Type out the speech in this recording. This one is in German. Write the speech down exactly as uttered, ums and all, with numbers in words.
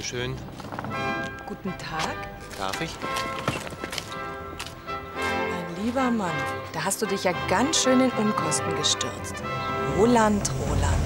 schön. Guten Tag. Darf ich? Mein lieber Mann, da hast du dich ja ganz schön in Unkosten gestürzt. Roland, Roland.